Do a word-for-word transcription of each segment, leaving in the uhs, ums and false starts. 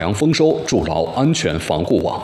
良丰收筑牢安全防护网。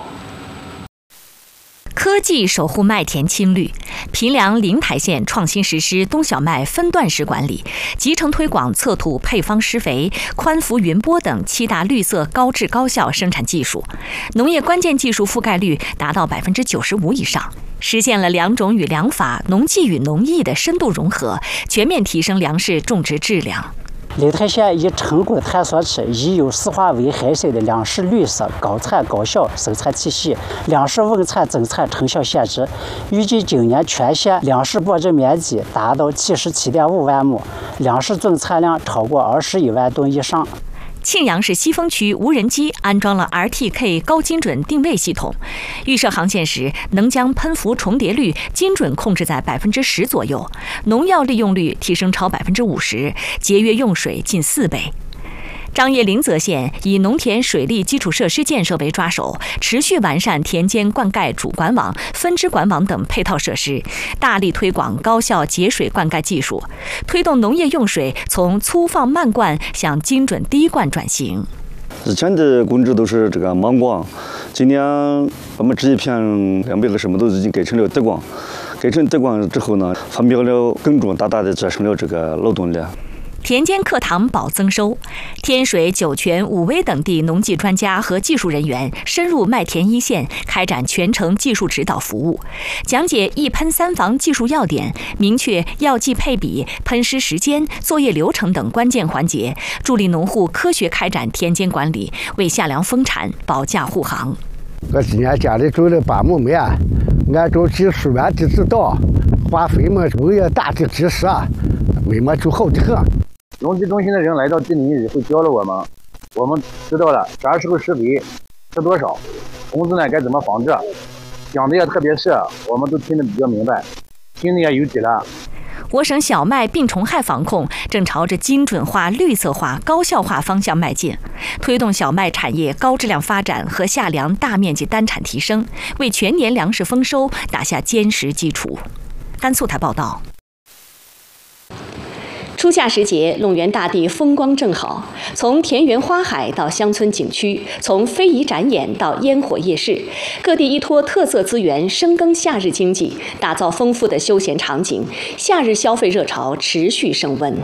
科技守护麦田青绿，平凉灵台县创新实施冬小麦分段式管理，集成推广测土配方施肥、宽幅云播等七大绿色高质高效生产技术，农业关键技术覆盖率达到百分之九十五以上，实现了良种与良法、农技与农艺的深度融合，全面提升粮食种植质量。 灵台县已成功探索出已有四化为海参的粮食绿色高产高效生产体系，粮食稳产增产成效显著。预计今年全县粮食播种面积达到七十七点五万亩，粮食总产量超过二十一万吨以上。 庆阳市西峰区无人机安装了 R T K 高精准定位系统，预设航线时能将喷浮重叠率精准控制在百分之十左右，农药利用率提升超百分之五十，节约用水近四倍。张掖临泽县以农田水利基础设施建设为抓手，持续完善田间灌溉主管网、分支管网等配套设施，大力推广高效节水灌溉技术，推动农业用水从粗放慢灌向精准滴灌转型。 以前的工制都是这个盲灌，今年我们这一片两百个什么都已经改成了滴灌，改成滴灌之后呢，分别了耕种，大大的节省了这个劳动力。 田间课堂保增收，天水、酒泉、武威等地农技专家和技术人员深入麦田一线，开展全程技术指导服务，讲解一喷三防技术要点，明确药剂配比、喷施时间、作业流程等关键环节，助力农户科学开展田间管理，为夏粮丰产保驾护航。 我今年家里种了八亩麦，按照技术员的指导，化肥嘛我也大的指示，为么就好的很。 农技中心的人来到地里以后教了我们，我们知道了啥时候施肥，施多少，虫子呢该怎么防治，讲的也特别是，我们都听得比较明白，心里也有底了。 我省小麦病虫害防控正朝着精准化、绿色化、高效化方向迈进，推动小麦产业高质量发展和夏粮大面积单产提升，为全年粮食丰收打下坚实基础。甘肃台报道。初夏时节，陇源大地风光正好，从田园花海到乡村景区，从非遗展演到烟火夜市，各地依托特色资源深耕夏日经济，打造丰富的休闲场景，夏日消费热潮持续升温。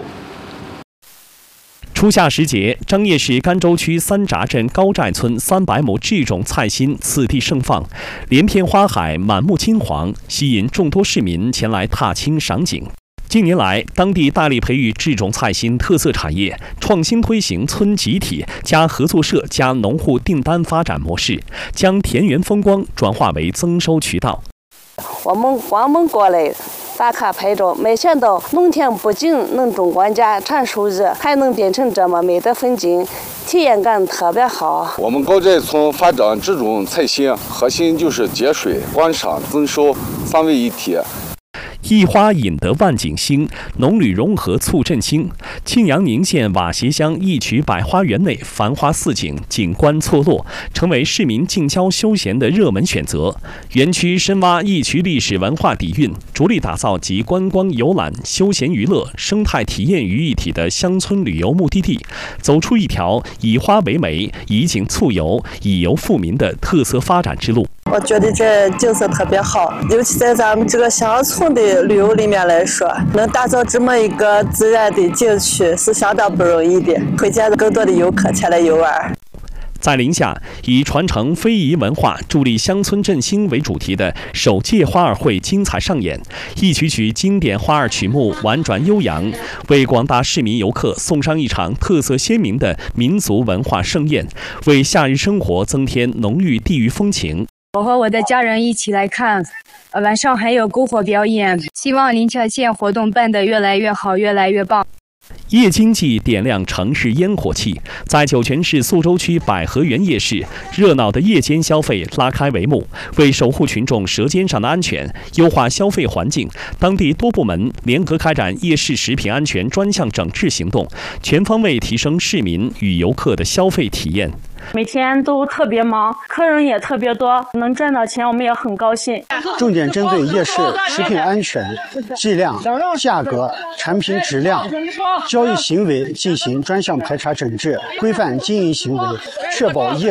初夏时节，张掖市甘州区三闸镇高寨村三百亩制种菜心此地盛放，连片花海满目金黄，吸引众多市民前来踏青赏景。近年来，当地大力培育制种菜心特色产业，创新推行村集体加合作社加农户订单发展模式，将田园风光转化为增收渠道。 我们光们过来打卡拍照，没想到农田不仅能种庄稼产收入，还能变成这么美的风景，体验感特别好。 我们高寨村发展制种菜心，核心就是节水、观赏、增收三位一体。 一花引得万景兴，农旅融合促振兴。庆阳宁县瓦协乡一曲百花园内繁花似锦，景观错落，成为市民近郊休闲的热门选择。园区深挖一曲历史文化底蕴，着力打造集观光游览、休闲娱乐、生态体验于一体的乡村旅游目的地，走出一条以花为媒、以景促游、以游富民的特色发展之路。 我觉得这景色特别好，尤其在咱们这个乡村的旅游里面来说，能打造这么一个自然的景区是相当不容易的，推荐更多的游客前来游玩。 在临夏，以传承非遗文化、助力乡村振兴为主题的首届花儿会精彩上演，一曲曲经典花儿曲目婉转悠扬，为广大市民游客送上一场特色鲜明的民族文化盛宴，为夏日生活增添浓郁地域风情。 我和我的家人一起来看，呃，晚上还有篝火表演。希望临夏县活动办得越来越好，越来越棒。 夜经济点亮城市烟火气，在酒泉市宿州区百合园夜市，热闹的夜间消费拉开帷幕。为守护群众舌尖上的安全，优化消费环境，当地多部门联合开展夜市食品安全专项整治行动，全方位提升市民与游客的消费体验。 每天都特别忙，客人也特别多，能赚到钱我们也很高兴。 重点针对夜市食品安全、剂量、价格、产品质量、交易行为进行专项排查整治，规范经营行为，确保夜